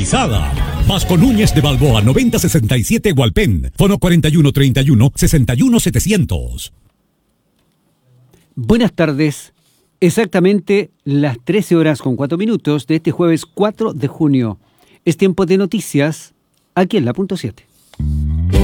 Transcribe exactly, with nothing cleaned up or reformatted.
personalizada. Vasco Núñez de Balboa, noventa sesenta y siete Hualpén. Fono cuarenta y uno treinta y uno, sesenta y uno setecientos. Buenas tardes. Exactamente las trece horas con cuatro minutos de este jueves cuatro de junio. Es tiempo de noticias aquí en la punto siete.